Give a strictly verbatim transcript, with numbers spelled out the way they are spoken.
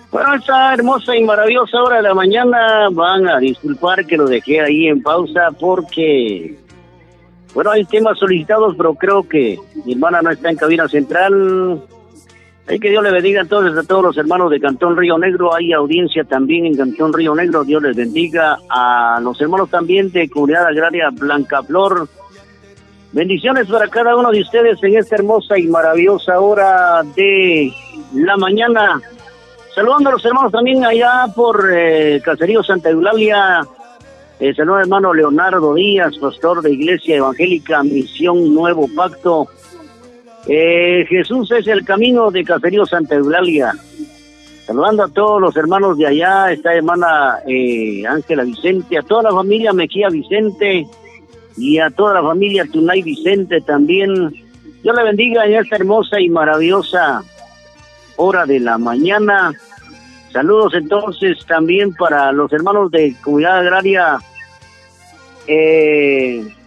Bueno, esta hermosa y maravillosa hora de la mañana, van a disculpar que lo dejé ahí en pausa porque, bueno, hay temas solicitados, pero creo que mi hermana no está en cabina central. Hay que Dios le bendiga entonces a todos los hermanos de Cantón Río Negro. Hay audiencia también en Cantón Río Negro. Dios les bendiga a los hermanos también de Comunidad Agraria Blanca Flor. Bendiciones para cada uno de ustedes en esta hermosa y maravillosa hora de la mañana. Saludando a los hermanos también allá por eh, Caserío Santa Eulalia. Eh, saludo al hermano Leonardo Díaz, pastor de Iglesia Evangélica Misión Nuevo Pacto. Eh, Jesús es el camino de Caserío Santa Eulalia. Saludando a todos los hermanos de allá, esta hermana eh, Ángela Vicente, a toda la familia Mejía Vicente y a toda la familia Tunay Vicente también. Dios le bendiga en esta hermosa y maravillosa hora de la mañana. Saludos entonces también para los hermanos de Comunidad Agraria eh,